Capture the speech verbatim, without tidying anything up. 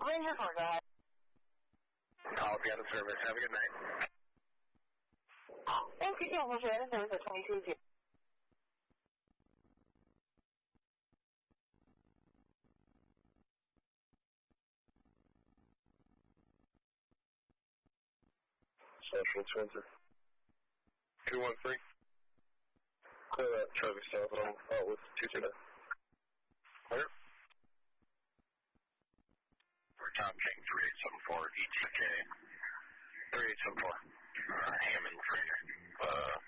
Ranger four, go ahead. I'll be out of service. Have a good night. Thank you, Cancel Shannon. Service at twenty-two zero. Central Twinsor. two one three. Clear that traffic stop, and I'm out with two two nine. Clear. For Tom King three eight seven four, E T K three eight seven four. Uh, Hammond Freighter. Uh,